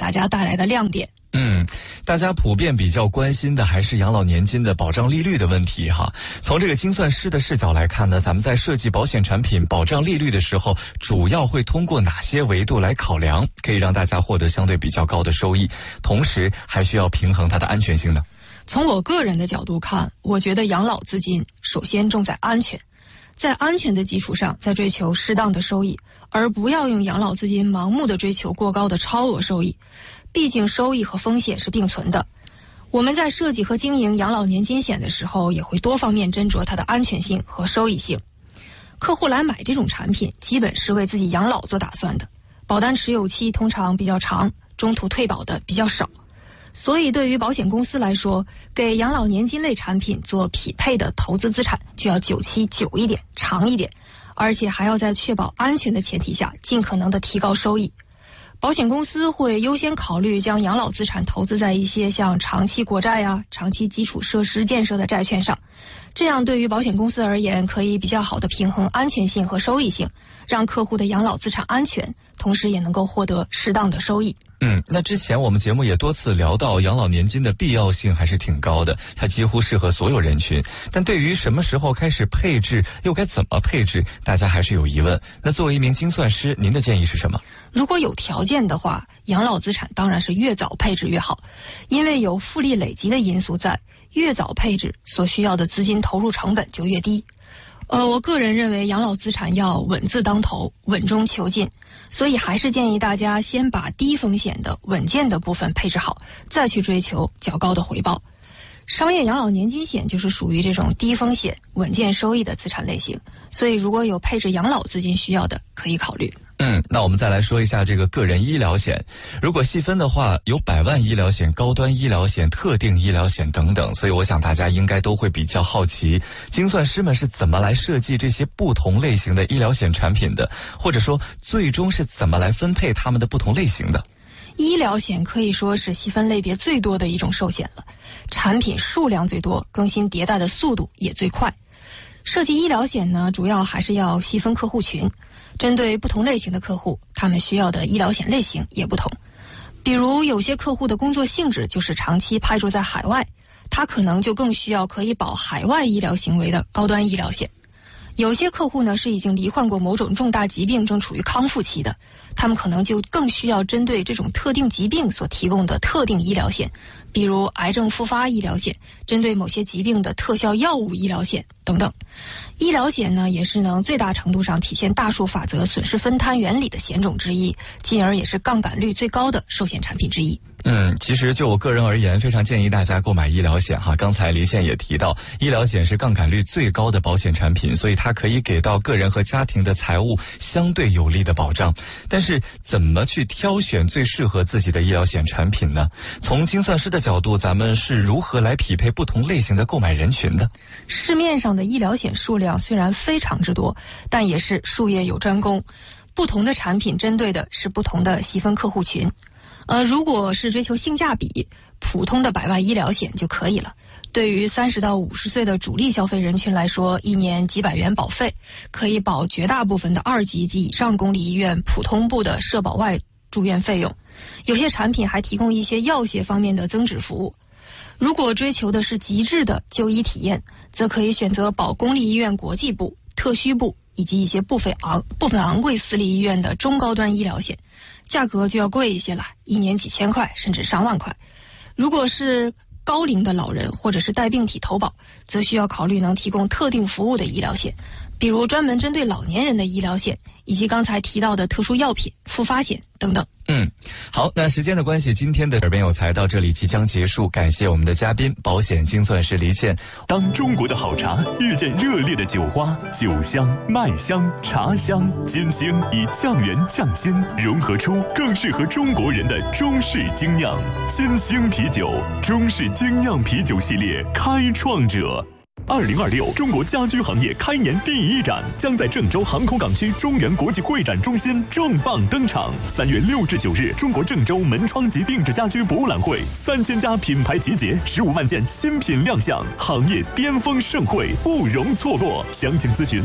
大家带来的亮点。 大家普遍比较关心的还是养老年金的保障利率的问题哈。从这个精算师的视角来看呢，咱们在设计保险产品保障利率的时候，主要会通过哪些维度来考量，可以让大家获得相对比较高的收益，同时还需要平衡它的安全性呢？ 从我个人的角度看，我觉得养老资金首先重在安全，在安全的基础上再追求适当的收益，而不要用养老资金盲目的追求过高的超额收益。毕竟收益和风险是并存的，我们在设计和经营养老年金险的时候，也会多方面斟酌它的安全性和收益性。客户来买这种产品，基本是为自己养老做打算的，保单持有期通常比较长，中途退保的比较少。所以对于保险公司来说，给养老年金类产品做匹配的投资资产就要久期久一点、长一点，而且还要在确保安全的前提下，尽可能的提高收益。保险公司会优先考虑将养老资产投资在一些像长期国债啊、长期基础设施建设的债券上，这样对于保险公司而言，可以比较好的平衡安全性和收益性，让客户的养老资产安全，同时也能够获得适当的收益。 那之前我们节目也多次聊到，养老年金的必要性还是挺高的，它几乎适合所有人群。但对于什么时候开始配置，又该怎么配置，大家还是有疑问。那作为一名精算师，您的建议是什么？ 如果有条件的话，养老资产当然是越早配置越好，因为有复利累积的因素在，越早配置所需要的资金投入成本就越低。我个人认为养老资产要稳字当头，稳中求进，所以还是建议大家先把低风险的稳健的部分配置好，再去追求较高的回报。商业养老年金险就是属于这种低风险稳健收益的资产类型，所以如果有配置养老资金需要的，可以考虑。 那我们再来说一下这个个人医疗险。如果细分的话，有100万医疗险、高端医疗险、特定医疗险等等，所以我想大家应该都会比较好奇，精算师们是怎么来设计这些不同类型的医疗险产品的，或者说最终是怎么来分配它们的不同类型的。 医疗险可以说是细分类别最多的一种寿险了，产品数量最多，更新迭代的速度也最快。设计医疗险呢，主要还是要细分客户群，针对不同类型的客户，他们需要的医疗险类型也不同。比如有些客户的工作性质就是长期派驻在海外，他可能就更需要可以保海外医疗行为的高端医疗险。有些客户呢是已经罹患过某种重大疾病，正处于康复期的，他们可能就更需要针对这种特定疾病所提供的特定医疗险，比如癌症复发医疗险，针对某些疾病的特效药物医疗险等等。医疗险呢，也是能最大程度上体现大数法则损失分摊原理的险种之一，进而也是杠杆率最高的寿险产品之一。 其实就我个人而言，非常建议大家购买医疗险哈。刚才黎宪也提到，医疗险是杠杆率最高的保险产品，所以它可以给到个人和家庭的财务相对有利的保障。但是怎么去挑选最适合自己的医疗险产品呢？从精算师的角度，咱们是如何来匹配不同类型的购买人群的？ 市面上的医疗险数量虽然非常之多，但也是术业有专攻，不同的产品针对的是不同的细分客户群。如果是追求性价比，普通的100万医疗险就可以了。对于30到50岁的主力消费人群来说，一年几百元保费可以保绝大部分的2级及以上公立医院普通部的社保外住院费用。有些产品还提供一些药械方面的增值服务。如果追求的是极致的就医体验，则可以选择保公立医院国际部、特需部以及一些部分昂贵私立医院的中高端医疗险，价格就要贵一些了，一年几千块甚至上万块。如果是高龄的老人或者是带病体投保，则需要考虑能提供特定服务的医疗险，比如专门针对老年人的医疗险，以及刚才提到的特殊药品、复发险等等。 好，那时间的关系，今天的耳边有才到这里即将结束，感谢我们的嘉宾保险精算师黎宪。 当中国的好茶遇见热烈的酒花，酒香、麦香、茶香、金星以酱源匠心融合出更适合中国人的中式精酿。金星啤酒，中式精酿啤酒系列开创者。2026中国家居行业开年第一展将在郑州航空港区中原国际会展中心重磅登场。3月6至9日，中国郑州门窗及定制家居博览会，3000家品牌集结，15万件新品亮相，行业巅峰盛会，不容错过。详情咨询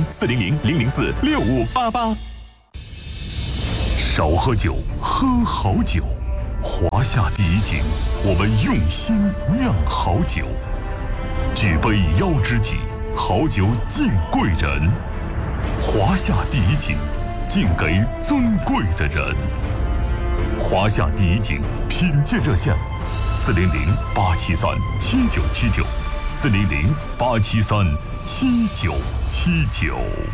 400-004-6588。少喝酒，喝好酒。 华夏第一景，我们用心酿好酒，举杯邀知己，好酒敬贵人。华夏第一景，敬给尊贵的人。华夏第一景品鉴热线：400-873-7979，400-873-7979。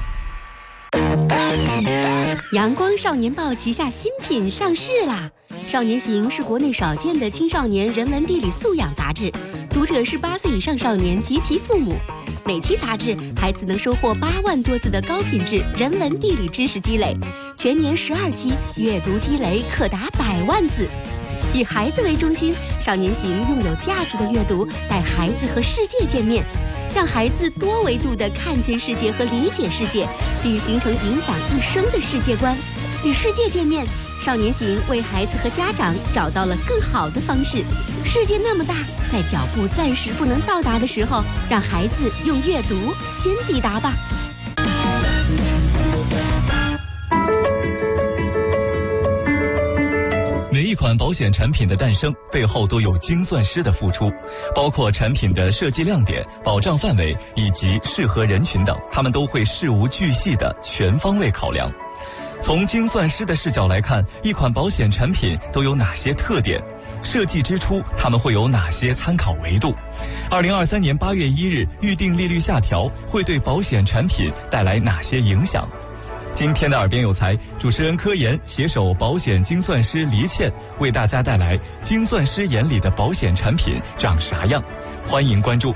阳光少年报旗下新品上市啦！少年行是国内少见的青少年人文地理素养杂志，读者是18岁以上少年及其父母。每期杂志，孩子能收获8万多字的高品质人文地理知识积累，全年12期，阅读积累可达100万字。以孩子为中心，少年行用有价值的阅读带孩子和世界见面，让孩子多维度地看见世界和理解世界，并形成影响一生的世界观。与世界见面，少年行为孩子和家长找到了更好的方式。世界那么大，在脚步暂时不能到达的时候，让孩子用阅读先抵达吧。 每一款保险产品的诞生背后都有精算师的付出，包括产品的设计亮点、保障范围以及适合人群等，他们都会事无巨细的全方位考量。从精算师的视角来看，一款保险产品都有哪些特点？设计之初，他们会有哪些参考维度？2023年8月1日预定利率下调会对保险产品带来哪些影响？今天的耳边有才，主持人柯岩携手保险精算师黎倩，为大家带来精算师眼里的保险产品长啥样？欢迎关注。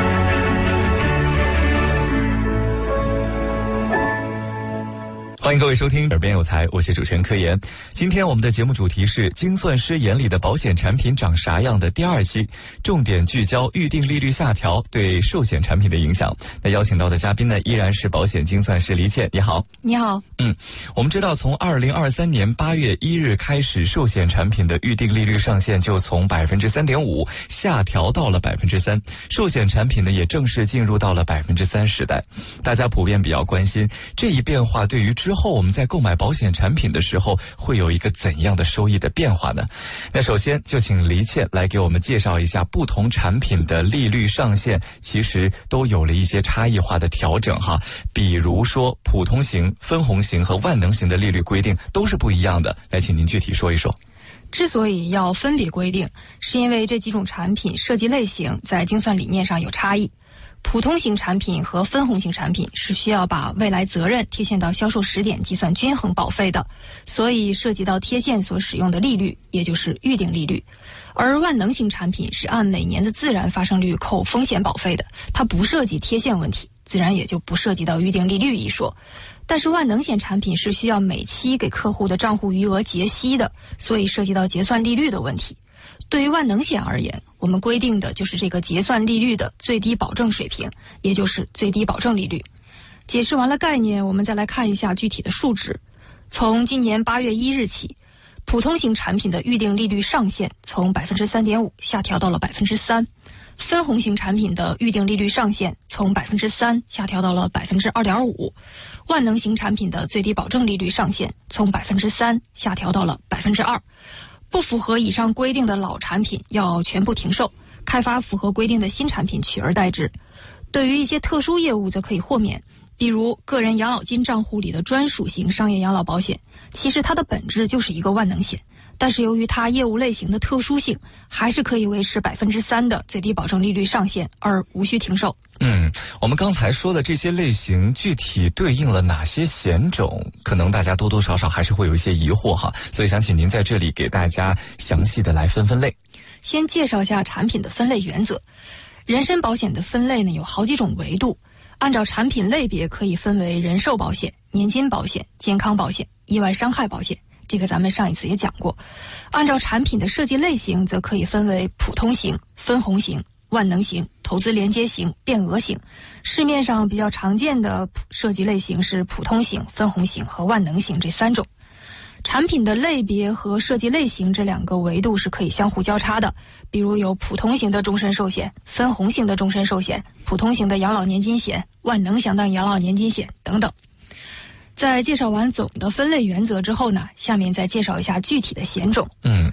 欢迎各位收听耳边有才，我是主持人柯岩。今天我们的节目主题是精算师眼里的保险产品长啥样的第2期，重点聚焦预定利率下调对寿险产品的影响。那邀请到的嘉宾呢，依然是保险精算师黎倩。你好。 你好。 我们知道从2023年8月1日开始，寿险产品的预定利率上限就从 3.5% 下调到了 3%， 寿险产品呢也正式进入到了 3% 时代。大家普遍比较关心这一变化对于之后我们在购买保险产品的时候会有一个怎样的收益的变化呢？那首先就请黎倩来给我们介绍一下不同产品的利率上限其实都有了一些差异化的调整哈，比如说普通型、分红型和万能型的利率规定都是不一样的，来请您具体说一说。 之所以要分别规定，是因为这几种产品设计类型在精算理念上有差异。普通型产品和分红型产品是需要把未来责任贴现到销售时点计算均衡保费的，所以涉及到贴现所使用的利率，也就是预定利率。而万能型产品是按每年的自然发生率扣风险保费的，它不涉及贴现问题，自然也就不涉及到预定利率一说。但是万能险产品是需要每期给客户的账户余额结息的，所以涉及到结算利率的问题。对于万能险而言，我们规定的就是这个结算利率的最低保证水平，也就是最低保证利率。解释完了概念，我们再来看一下具体的数值。从今年8月1日起，普通型产品的预定利率上限从 3.5% 下调到了 3%， 分红型产品的预定利率上限从 3% 下调到了 2.5%， 万能型产品的最低保证利率上限从 3% 下调到了 2%。不符合以上规定的老产品要全部停售，开发符合规定的新产品取而代之。对于一些特殊业务则可以豁免，比如个人养老金账户里的专属型商业养老保险，其实它的本质就是一个万能险，但是由于它业务类型的特殊性，还是可以维持 3% 的最低保证利率上限而无需停售。 我们刚才说的这些类型具体对应了哪些险种，可能大家多多少少还是会有一些疑惑哈，所以想请您在这里给大家详细的来分类。 先介绍一下产品的分类原则。人身保险的分类呢有好几种维度，按照产品类别可以分为人寿保险、年金保险、健康保险、意外伤害保险，这个咱们上一次也讲过。按照产品的设计类型则可以分为普通型、分红型、万能型、投资连接型、变额型。市面上比较常见的设计类型是普通型、分红型和万能型这3种。产品的类别和设计类型这2个维度是可以相互交叉的，比如有普通型的终身寿险、分红型的终身寿险、普通型的养老年金险、万能型的养老年金险等等。在介绍完总的分类原则之后呢，下面再介绍一下具体的险种。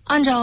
按照